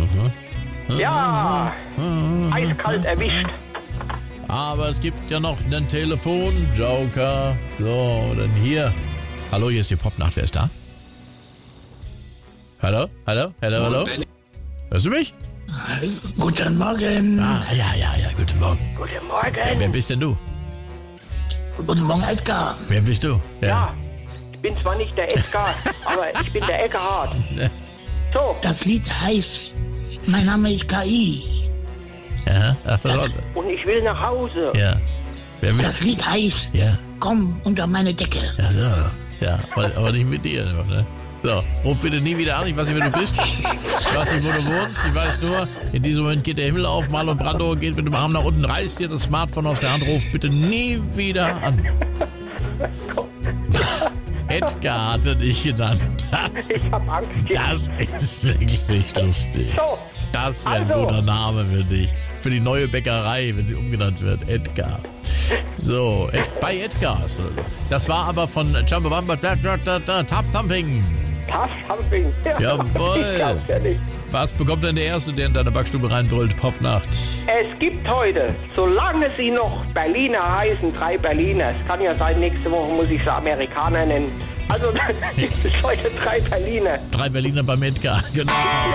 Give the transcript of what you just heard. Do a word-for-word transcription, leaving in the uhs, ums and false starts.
Ja, eiskalt erwischt. Aber es gibt ja noch einen Telefonjoker. So, dann hier. Hallo, hier ist die Popnacht. Wer ist da? Hallo? Hallo? Hallo, hallo? Hörst du mich? Guten Morgen. Ah, ja, ja, ja, guten Morgen. Guten Morgen. Wer, wer bist denn du? Guten Morgen, Edgar. Wer bist du? Ja, ich bin zwar nicht der Edgar, aber ich bin der Eckhardt. So, Das Lied heißt Mein Name ist K I. Ja, ach, das Das- war, und ich will nach Hause. ja. Wer Das bist Lied heißt Ja, Komm unter meine Decke. ja, so. Ja, aber, aber nicht mit dir, ne? So, ruf bitte nie wieder an. Ich weiß nicht, wer du bist. Ich weiß nicht, wo du wohnst. Ich weiß nur, in diesem Moment geht der Himmel auf. Marlon Brando geht mit dem Arm nach unten, reißt dir das Smartphone aus der Hand, ruf bitte nie wieder an. Edgar hatte dich genannt. Das, Ich hab Angst jetzt. das ist wirklich nicht lustig. So, Das wäre ein Also. guter Name für dich. Für die neue Bäckerei, wenn sie umgenannt wird. Edgar. So, Ed, bei Edgars. Das war aber von Chumbawamba Tap Thumping. Tough Humping. Ja, Jawohl. Ich glaub's ja nicht. Was bekommt denn der Erste, der in deine Backstube reinbrüllt? Popnacht. Es gibt heute, solange sie noch Berliner heißen, drei Berliner. Es kann ja sein, nächste Woche muss ich sie Amerikaner nennen. Also, dann gibt es heute drei Berliner. Drei Berliner beim Edgar. Genau.